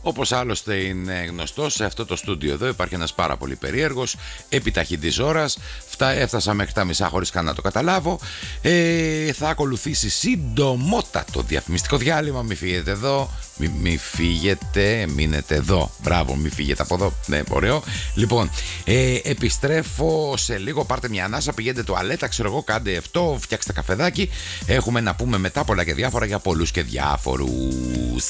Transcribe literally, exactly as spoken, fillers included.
Όπως άλλωστε είναι γνωστό, σε αυτό το στούντιο εδώ υπάρχει ένας πάρα πολύ περίεργος επιταχύ της ώρας. Έφτασα μέχρι τα μισά χωρίς καν να το καταλάβω. ε, Θα ακολουθήσει συντομότατο διαφημιστικό διάλειμμα. Μη φύγετε εδώ. Μη, μη φύγετε, μείνετε εδώ. Μπράβο, μη φύγετε από εδώ. Ναι, ωραίο. Λοιπόν, ε, επιστρέφω σε λίγο. Πάρτε μια ανάσα, πηγαίνετε τουαλέτα, ξέρω εγώ, κάντε αυτό, φτιάξτε καφεδάκι. Έχουμε να πούμε μετά πολλά και διάφορα για πολλούς και διάφορους.